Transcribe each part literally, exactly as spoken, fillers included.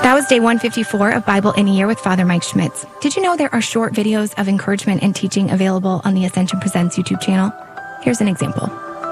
That was day one fifty-four of Bible in a Year with Father Mike Schmitz. Did you know there are short videos of encouragement and teaching available on the Ascension Presents YouTube channel? Here's an example.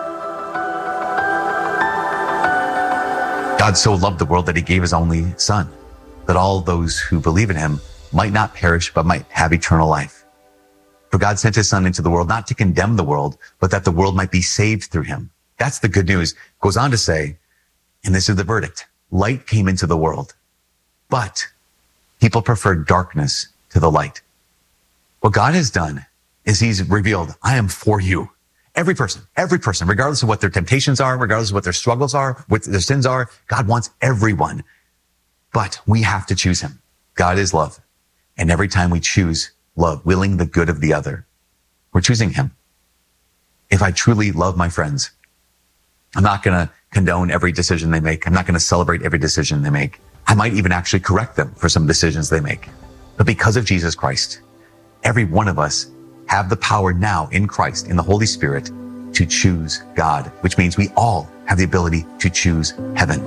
God so loved the world that he gave his only son, that all those who believe in him might not perish, but might have eternal life. For God sent his son into the world, not to condemn the world, but that the world might be saved through him. That's the good news. Goes on to say, and this is the verdict, light came into the world, but people preferred darkness to the light. What God has done is he's revealed, I am for you. Every person, every person, regardless of what their temptations are, regardless of what their struggles are, what their sins are, God wants everyone. But we have to choose him. God is love. And every time we choose love, willing the good of the other, we're choosing him. If I truly love my friends, I'm not going to condone every decision they make. I'm not going to celebrate every decision they make. I might even actually correct them for some decisions they make. But because of Jesus Christ, every one of us have the power now in Christ, in the Holy Spirit, to choose God, which means we all have the ability to choose heaven.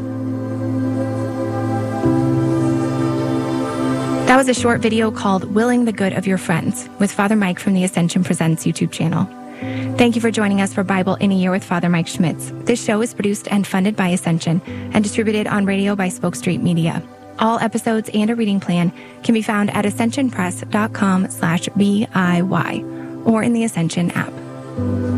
That was a short video called Willing the Good of Your Friends with Father Mike from the Ascension Presents YouTube channel. Thank you for joining us for Bible in a Year with Father Mike Schmitz. This show is produced and funded by Ascension and distributed on radio by Spoke Street Media. All episodes and a reading plan can be found at ascension press dot com slash B I Y or in the Ascension app.